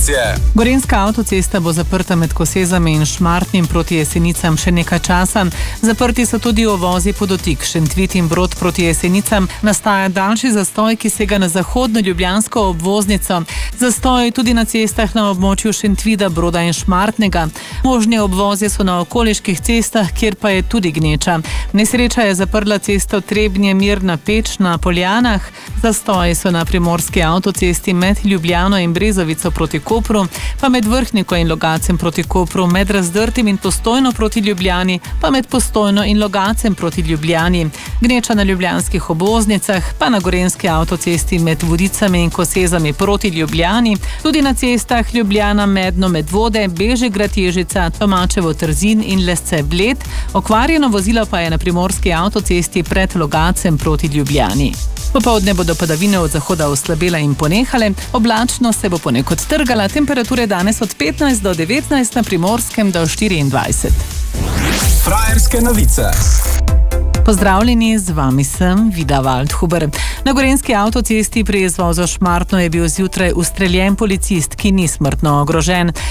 informacije. Gorenjska avtocesta bo zaprta med Kosezami in Šmartnim proti Jesenicam še nekaj časa. Zaprti so tudi uvozi Podotik, Šentvid in Brod proti Jesenicam. Nastaja daljši zastoj, ki sega na zahodno ljubljansko obvoznico. Zastoj tudi na cestah na območju Šentvida, Broda in Šmartnega. Možni obvozi so na okoliških cestah, kjer pa je tudi gneča. Nesreča je zaprla cesto Trebnje-Mirna Peč na Poljanah. Zastoji so na primorski avtocesti med Ljubljano in Brezovico proti Kopru, pa med Vrhniko in Logacem proti Kopru, med Razdrtim in Postojno proti Ljubljani, pa med Postojno in Logacem proti Ljubljani. Gneča na ljubljanskih obvoznicah, pa na gorenjski avtocesti med Vodicami in Kosezami proti Ljubljani, tudi na cestah Ljubljana, Medno, Medvode, Bežigrad, Ježica, Tomačevo, Trzin in Lesce, Bled. Okvarjeno vozilo pa je na primorski avtocesti pred Logacem proti Ljubljani. Popoldne bodo padavine od zahoda oslabele in ponehale, oblačno se bo ponekod trgala, temperature danes od 15 do 19, na Primorskem do 24. Frajerske novice. Pozdravljeni, z vami sem Vida Waldhuber. Na gorenjski avtocesti pri izvozu Šmartno je bil zjutraj ustreljen policist, ki ni smrtno ogrožen.